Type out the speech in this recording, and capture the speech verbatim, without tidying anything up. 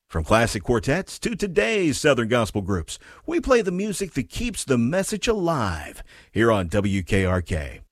From classic quartets to today's Southern gospel groups, we play the music that keeps the message alive here on W K R K.